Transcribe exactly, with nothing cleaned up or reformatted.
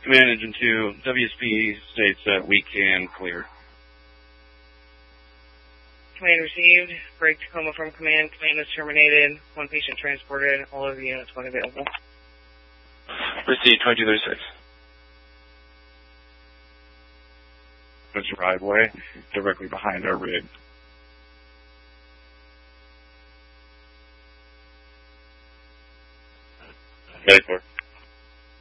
Command Engine two, W S P states that we can clear. Command received. Break Tacoma from command. Command is terminated. One patient transported. All of the units when available. Received, twenty-two thirty-six. That's the right way, directly behind our rig. Ready for it.